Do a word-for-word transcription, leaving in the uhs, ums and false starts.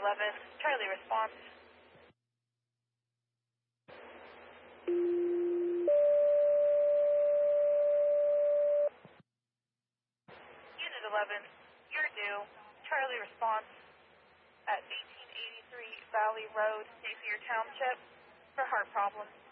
eleven, Charlie response. Unit eleven, you're due. Charlie response at eighteen eighty-three Valley Road, Napier Township, for heart problems.